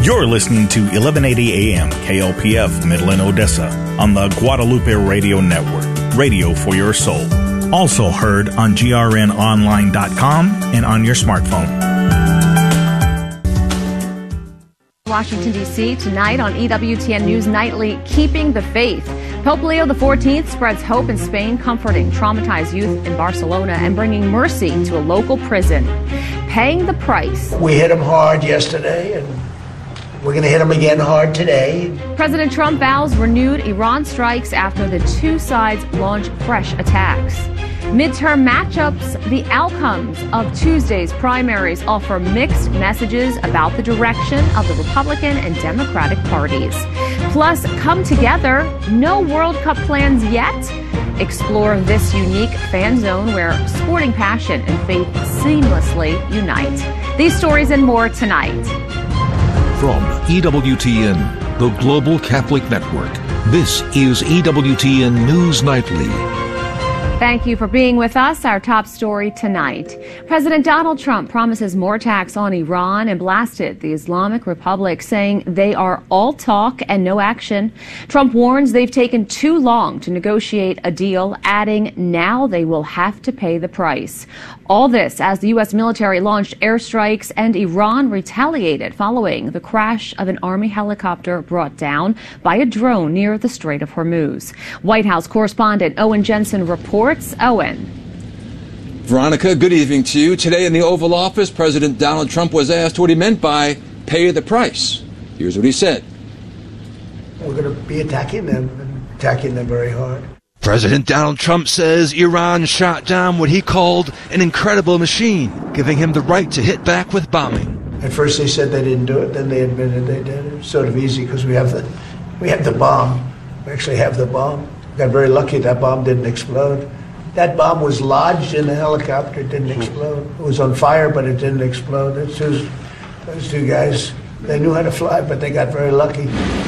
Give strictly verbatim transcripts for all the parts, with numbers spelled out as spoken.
You're listening to eleven eighty A M K L P F Midland, Odessa on the Guadalupe Radio Network, radio for your soul. Also heard on G R N online dot com and on your smartphone. Washington, D C tonight on E W T N News Nightly, Keeping the Faith. Pope Leo the fourteenth spreads hope in Spain, comforting traumatized youth in Barcelona and bringing mercy to a local prison. Paying the price. We hit him hard yesterday, and we're going to hit him again hard today. President Trump vows renewed Iran strikes after the two sides launch fresh attacks. Midterm matchups, the outcomes of Tuesday's primaries offer mixed messages about the direction of the Republican and Democratic parties. Plus, come together, no World Cup plans yet? Explore this unique fan zone where sporting passion and faith seamlessly unite. These stories and more tonight. From E W T N, the Global Catholic Network, this is E W T N News Nightly. Thank you for being with us. Our top story tonight. President Donald Trump promises more attacks on Iran and blasted the Islamic Republic, saying they are all talk and no action. Trump warns they've taken too long to negotiate a deal, adding now they will have to pay the price. All this as the U S military launched airstrikes and Iran retaliated following the crash of an Army helicopter brought down by a drone near the Strait of Hormuz. White House correspondent Owen Jensen reports. Owen. Veronica, good evening to you. Today in the Oval Office, President Donald Trump was asked what he meant by pay the price. Here's what he said. We're going to be attacking them and attacking them very hard. President Donald Trump says Iran shot down what he called an incredible machine, giving him the right to hit back with bombing. At first they said they didn't do it, then they admitted they did. It was sort of easy because we have the we have the bomb. We actually have the bomb. We got very lucky that bomb didn't explode. That bomb was lodged in the helicopter. It didn't explode. It was on fire, but it didn't explode. Those two, those two guys, they knew how to fly, but they got very lucky.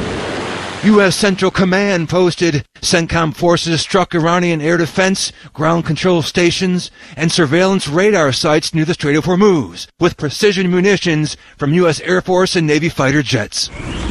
U S Central Command posted CENTCOM forces struck Iranian air defense, ground control stations, and surveillance radar sites near the Strait of Hormuz with precision munitions from U S Air Force and Navy fighter jets.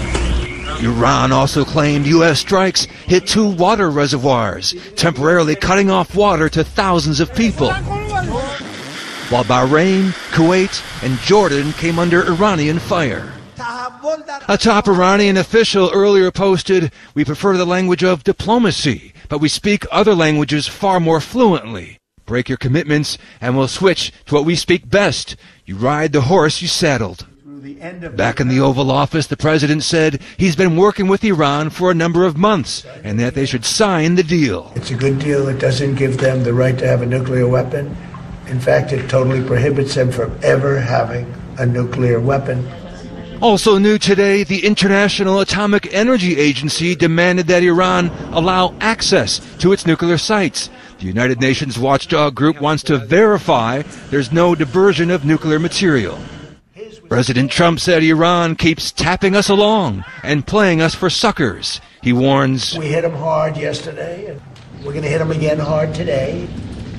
Iran also claimed U S strikes hit two water reservoirs, temporarily cutting off water to thousands of people, while Bahrain, Kuwait, and Jordan came under Iranian fire. A top Iranian official earlier posted, "We prefer the language of diplomacy, but we speak other languages far more fluently. Break your commitments and we'll switch to what we speak best. You ride the horse you saddled." Back in the Oval Office, the president said he's been working with Iran for a number of months and that they should sign the deal. It's a good deal. It doesn't give them the right to have a nuclear weapon. In fact, it totally prohibits them from ever having a nuclear weapon. Also new today, the International Atomic Energy Agency demanded that Iran allow access to its nuclear sites. The United Nations watchdog group wants to verify there's no diversion of nuclear material. President Trump said Iran keeps tapping us along and playing us for suckers. He warns, we hit them hard yesterday, and we're going to hit them again hard today.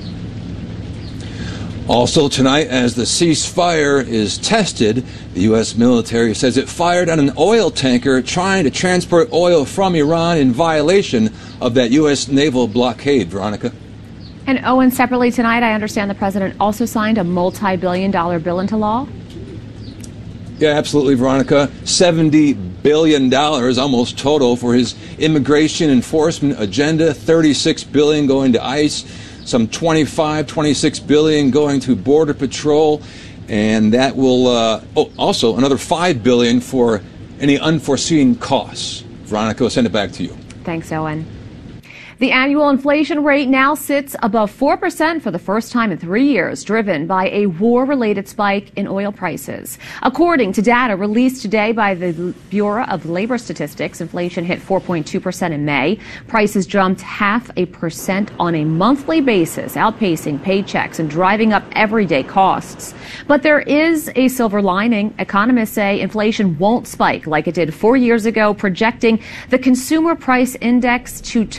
Also tonight, as the ceasefire is tested, the U S military says it fired on an oil tanker trying to transport oil from Iran in violation of that U S naval blockade. Veronica. And Owen, separately tonight, I understand the president also signed a multi-billion dollar bill into law. Yeah, absolutely, Veronica. seventy billion dollars, almost total, for his immigration enforcement agenda. thirty-six billion dollars going to ICE, some twenty-five, twenty-six billion dollars going to Border Patrol, and that will, uh, oh, also another five billion dollars for any unforeseen costs. Veronica, I'll send it back to you. Thanks, Owen. The annual inflation rate now sits above four percent for the first time in three years, driven by a war-related spike in oil prices. According to data released today by the Bureau of Labor Statistics, inflation hit four point two percent in May. Prices jumped half a percent on a monthly basis, outpacing paychecks and driving up everyday costs. But there is a silver lining. Economists say inflation won't spike like it did four years ago, projecting the Consumer Price Index to top out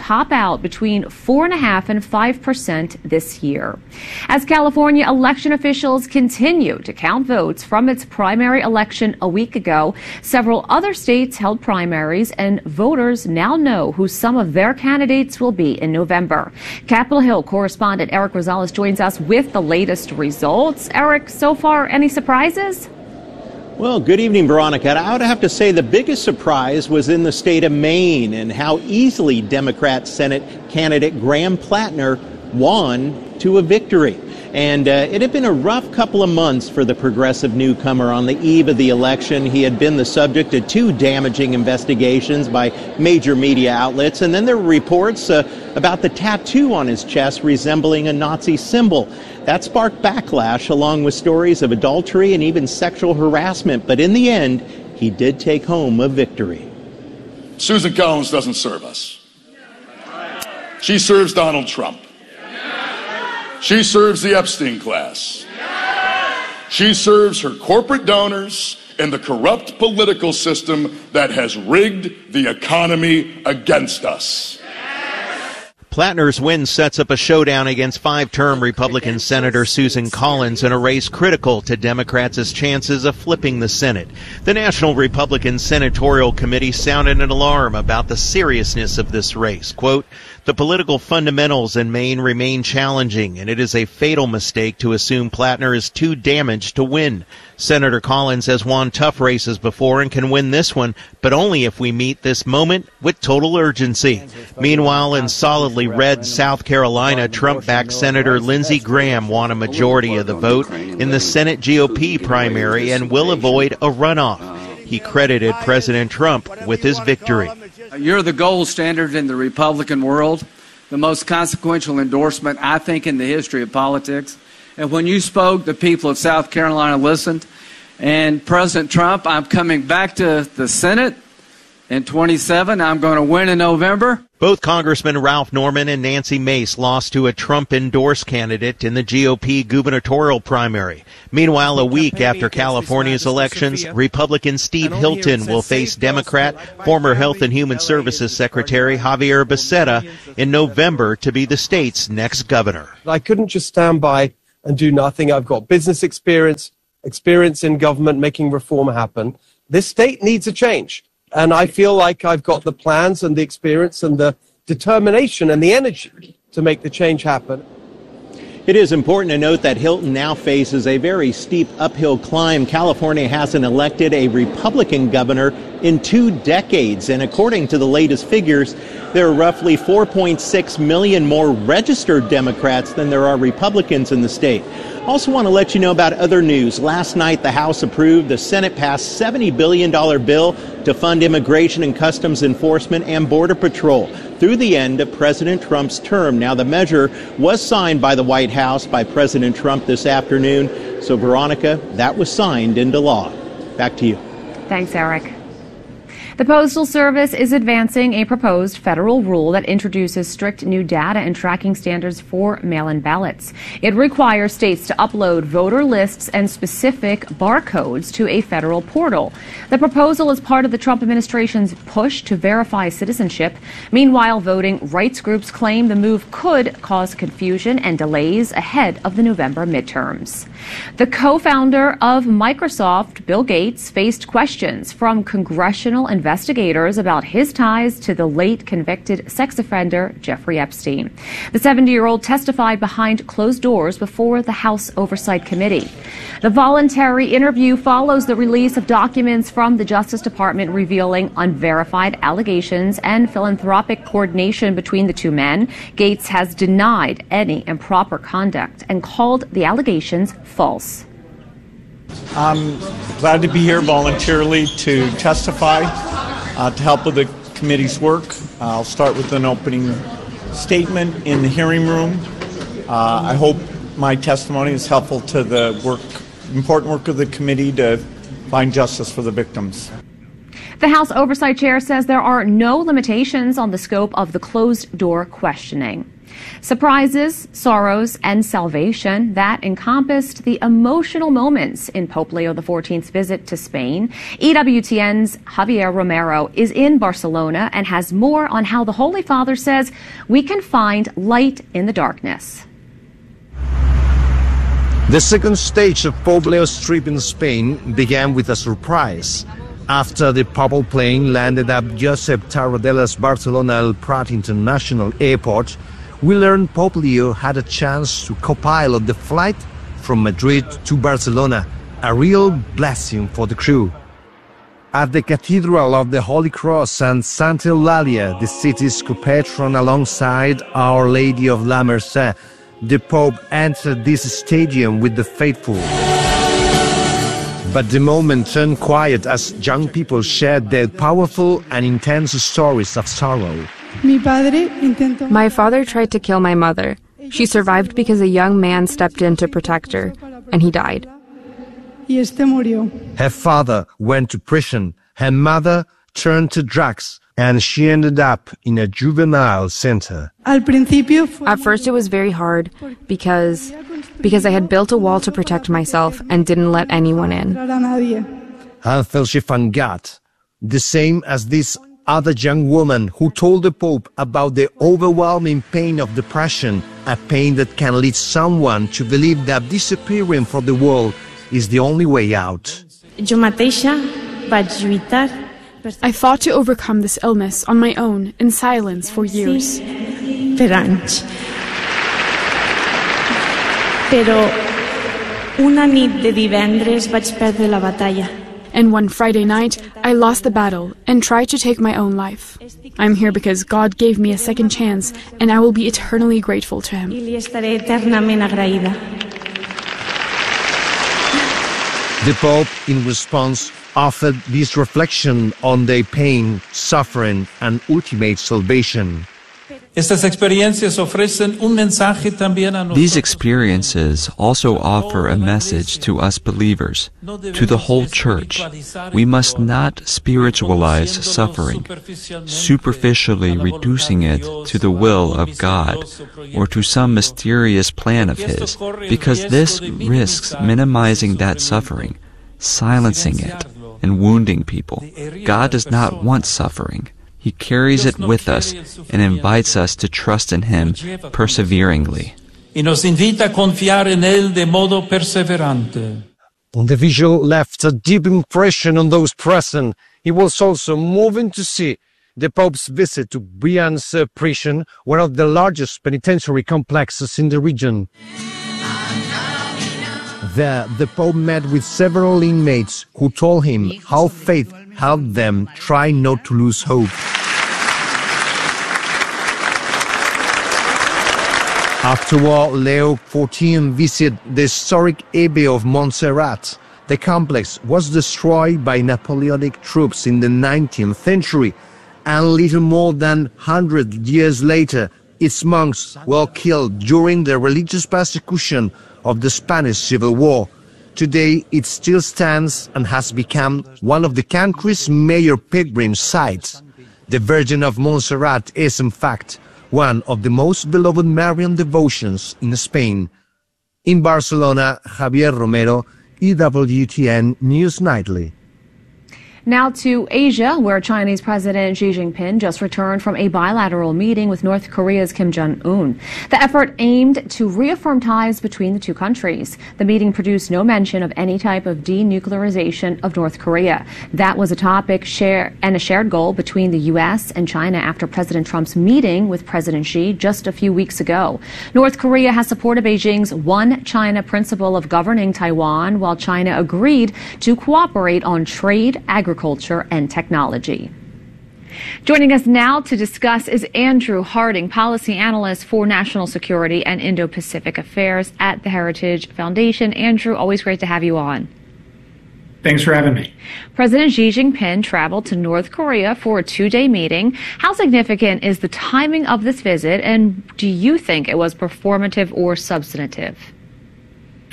out between four point five and five percent this year. As California election officials continue to count votes from its primary election a week ago, several other states held primaries, and voters now know who some of their candidates will be in November. Capitol Hill correspondent Eric Rosales joins us with the latest results. Eric, so far, any surprises? Well, good evening, Veronica. I would have to say the biggest surprise was in the state of Maine and how easily Democrat Senate candidate Graham Plattner won to a victory. And uh, it had been a rough couple of months for the progressive newcomer on the eve of the election. He had been the subject of two damaging investigations by major media outlets. And then there were reports uh, about the tattoo on his chest resembling a Nazi symbol. That sparked backlash, along with stories of adultery and even sexual harassment. But in the end, he did take home a victory. Susan Collins doesn't serve us. She serves Donald Trump. She serves the Epstein class. She serves her corporate donors and the corrupt political system that has rigged the economy against us. Plattner's win sets up a showdown against five-term Republican Senator Susan Collins in a race critical to Democrats' chances of flipping the Senate. The National Republican Senatorial Committee sounded an alarm about the seriousness of this race. Quote, "The political fundamentals in Maine remain challenging, and it is a fatal mistake to assume Plattner is too damaged to win. Senator Collins has won tough races before and can win this one, but only if we meet this moment with total urgency." Meanwhile, in solidly red South Carolina, Trump-backed Senator Lindsey Graham won a majority of the vote in the Senate G O P primary and will avoid a runoff. He credited President Trump with his victory. You're the gold standard in the Republican world, the most consequential endorsement, I think, in the history of politics. And when you spoke, the people of South Carolina listened. And President Trump, I'm coming back to the Senate in twenty-seven. I'm going to win in November. Both Congressman Ralph Norman and Nancy Mace lost to a Trump-endorsed candidate in the G O P gubernatorial primary. Meanwhile, a week after California's elections, Republican Steve Hilton will face Democrat former Health and Human Services Secretary Javier Becerra in November to be the state's next governor. I couldn't just stand by and do nothing. I've got business experience, experience in government, making reform happen. This state needs a change. And I feel like I've got the plans and the experience and the determination and the energy to make the change happen. It is important to note that Hilton now faces a very steep uphill climb. California hasn't elected a Republican governor in two decades. And according to the latest figures, there are roughly four point six million more registered Democrats than there are Republicans in the state. Also want to let you know about other news. Last night, the House approved, the Senate passed seventy billion dollars bill to fund immigration and customs enforcement and border patrol through the end of President Trump's term. Now, the measure was signed by the White House by President Trump this afternoon. So, Veronica, that was signed into law. Back to you. Thanks, Eric. The Postal Service is advancing a proposed federal rule that introduces strict new data and tracking standards for mail-in ballots. It requires states to upload voter lists and specific barcodes to a federal portal. The proposal is part of the Trump administration's push to verify citizenship. Meanwhile, voting rights groups claim the move could cause confusion and delays ahead of the November midterms. The co-founder of Microsoft, Bill Gates, faced questions from congressional investigators investigators about his ties to the late convicted sex offender Jeffrey Epstein. The seventy-year-old testified behind closed doors before the House Oversight Committee. The voluntary interview follows the release of documents from the Justice Department revealing unverified allegations and philanthropic coordination between the two men. Gates has denied any improper conduct and called the allegations false. I'm glad to be here voluntarily to testify, uh, to help with the committee's work. I'll start with an opening statement in the hearing room. Uh, I hope my testimony is helpful to the work, important work of the committee to find justice for the victims. The House Oversight Chair says there are no limitations on the scope of the closed-door questioning. Surprises, sorrows, and salvation that encompassed the emotional moments in Pope Leo the fourteenth's visit to Spain. E W T N's Javier Romero is in Barcelona and has more on how the Holy Father says we can find light in the darkness. The second stage of Pope Leo's trip in Spain began with a surprise. After the papal plane landed at Josep Tarradellas Barcelona El Prat International Airport, we learned Pope Leo had a chance to co-pilot the flight from Madrid to Barcelona, a real blessing for the crew. At the Cathedral of the Holy Cross and Santa Eulalia, the city's co-patron alongside Our Lady of La Merced, the Pope entered this stadium with the faithful. But the moment turned quiet as young people shared their powerful and intense stories of sorrow. My father tried to kill my mother. She survived because a young man stepped in to protect her, and he died. Her father went to prison, her mother turned to drugs, and she ended up in a juvenile center. At first it was very hard because because I had built a wall to protect myself and didn't let anyone in. Until she found God, the same as this other young woman who told the Pope about the overwhelming pain of depression, a pain that can lead someone to believe that disappearing from the world is the only way out. I fought to overcome this illness on my own, in silence, for years. And one Friday night, I lost the battle and tried to take my own life. I'm here because God gave me a second chance, and I will be eternally grateful to Him. The Pope, in response, offered this reflection on their pain, suffering, and ultimate salvation. These experiences also offer a message to us believers, to the whole Church. We must not spiritualize suffering, superficially reducing it to the will of God or to some mysterious plan of His, because this risks minimizing that suffering, silencing it, and wounding people. God does not want suffering. He carries it with us and invites us to trust in Him perseveringly. The visual left a deep impression on those present. It was also moving to see the Pope's visit to Brian's prison, one of the largest penitentiary complexes in the region. There, the Pope met with several inmates who told him how faith helped them try not to lose hope. Afterward, Leo the fourteenth visited the historic Abbey of Montserrat. The complex was destroyed by Napoleonic troops in the nineteenth century, and little more than one hundred years later, its monks were killed during the religious persecution of the Spanish Civil War. Today, it still stands and has become one of the country's major pilgrim sites. The Virgin of Montserrat is, in fact, one of the most beloved Marian devotions in Spain. In Barcelona, Javier Romero, E W T N News Nightly. Now to Asia, where Chinese President Xi Jinping just returned from a bilateral meeting with North Korea's Kim Jong-un. The effort aimed to reaffirm ties between the two countries. The meeting produced no mention of any type of denuclearization of North Korea. That was a topic share and a shared goal between the U S and China after President Trump's meeting with President Xi just a few weeks ago. North Korea has supported Beijing's One China principle of governing Taiwan, while China agreed to cooperate on trade, agriculture, Culture and technology. Joining us now to discuss is Andrew Harding, policy analyst for national security and Indo-Pacific affairs at the Heritage Foundation. Andrew, always great to have you on. Thanks for having me. President Xi Jinping traveled to North Korea for a two-day meeting. How significant is the timing of this visit, and do you think it was performative or substantive?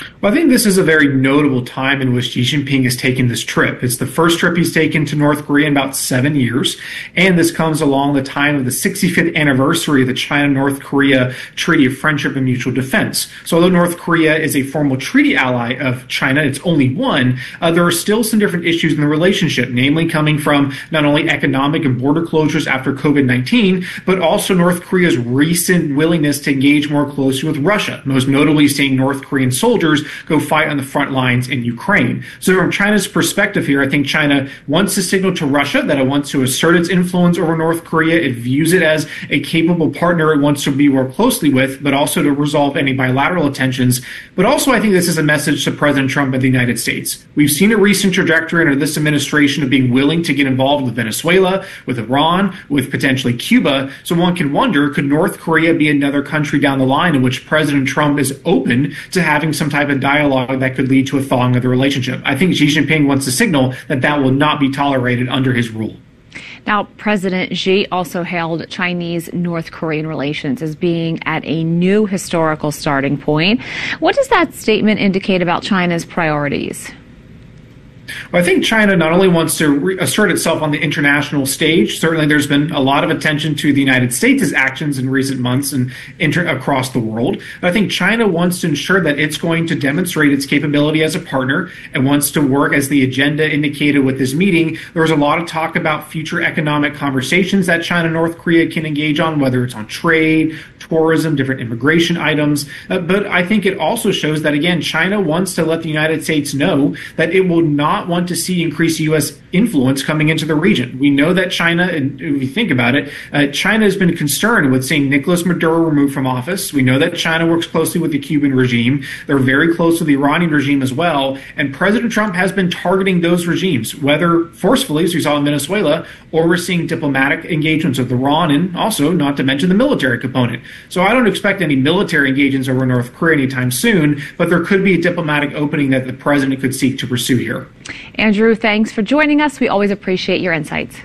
Well, I think this is a very notable time in which Xi Jinping has taken this trip. It's the first trip he's taken to North Korea in about seven years, and this comes along the time of the sixty-fifth anniversary of the China-North Korea Treaty of Friendship and Mutual Defense. So although North Korea is a formal treaty ally of China, it's only one, uh, there are still some different issues in the relationship, namely coming from not only economic and border closures after COVID nineteen, but also North Korea's recent willingness to engage more closely with Russia, most notably seeing North Korean soldiers go fight on the front lines in Ukraine. So from China's perspective here, I think China wants to signal to Russia that it wants to assert its influence over North Korea. It views it as a capable partner it wants to be work closely with, but also to resolve any bilateral tensions. But also I think this is a message to President Trump of the United States. We've seen a recent trajectory under this administration of being willing to get involved with Venezuela, with Iran, with potentially Cuba. So one can wonder, could North Korea be another country down the line in which President Trump is open to having some type of dialogue that could lead to a thawing of the relationship? I think Xi Jinping wants to signal that that will not be tolerated under his rule. Now, President Xi also hailed Chinese-North Korean relations as being at a new historical starting point. What does that statement indicate about China's priorities? Well, I think China not only wants to re- assert itself on the international stage. Certainly there's been a lot of attention to the United States' actions in recent months and inter- across the world. But I think China wants to ensure that it's going to demonstrate its capability as a partner and wants to work, as the agenda indicated with this meeting. There was a lot of talk about future economic conversations that China and North Korea can engage on, whether it's on trade, tourism, different immigration items. Uh, but I think it also shows that, again, China wants to let the United States know that it will not want to see increased U S influence coming into the region. We know that China, and if you think about it, uh, China has been concerned with seeing Nicolas Maduro removed from office. We know that China works closely with the Cuban regime. They're very close to the Iranian regime as well. And President Trump has been targeting those regimes, whether forcefully, as we saw in Venezuela, or we're seeing diplomatic engagements with Iran, and also not to mention the military component. So I don't expect any military engagements over North Korea anytime soon, but there could be a diplomatic opening that the president could seek to pursue here. Andrew, thanks for joining us. We always appreciate your insights.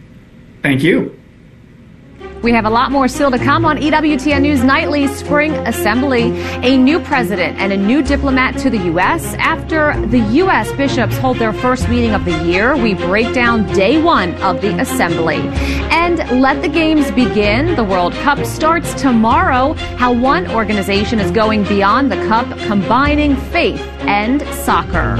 Thank you. We have a lot more still to come on E W T N News Nightly Spring Assembly. A new president and a new diplomat to the U S after the U S bishops hold their first meeting of the year. We break down day one of the assembly. And let the games begin. The World Cup starts tomorrow. How one organization is going beyond the cup, combining faith and soccer.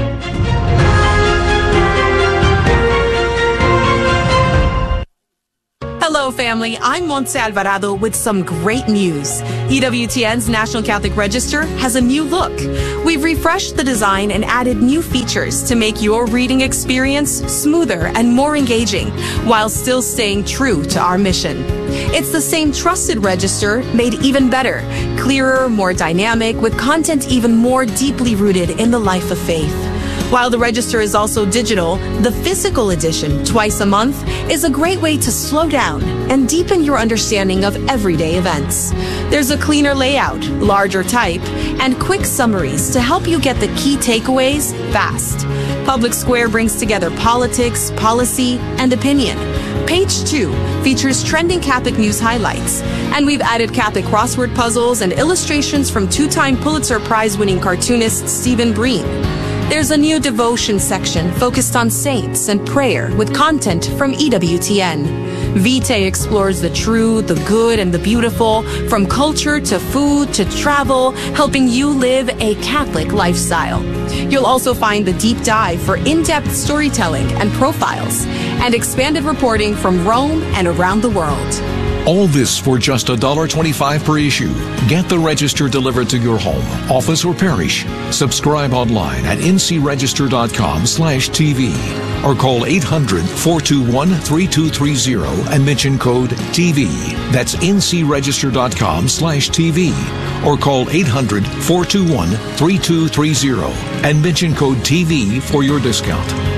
Hello, family. I'm Montse Alvarado with some great news. E W T N's National Catholic Register has a new look. We've refreshed the design and added new features to make your reading experience smoother and more engaging, while still staying true to our mission. It's the same trusted register, made even better, clearer, more dynamic, with content even more deeply rooted in the life of faith. While the register is also digital, the physical edition, twice a month, is a great way to slow down and deepen your understanding of everyday events. There's a cleaner layout, larger type, and quick summaries to help you get the key takeaways fast. Public Square brings together politics, policy, and opinion. Page two features trending Catholic news highlights, and we've added Catholic crossword puzzles and illustrations from two-time Pulitzer Prize-winning cartoonist Stephen Breen. There's a new devotion section focused on saints and prayer with content from E W T N. Vitae explores the true, the good, and the beautiful, from culture to food to travel, helping you live a Catholic lifestyle. You'll also find the deep dive for in-depth storytelling and profiles, and expanded reporting from Rome and around the world. All this for just one dollar twenty-five per issue. Get the register delivered to your home, office, or parish. Subscribe online at ncregister.com slash TV or call eight hundred, four two one, three two three zero and mention code T V. That's ncregister.com slash TV or call eight hundred, four two one, three two three zero and mention code T V for your discount.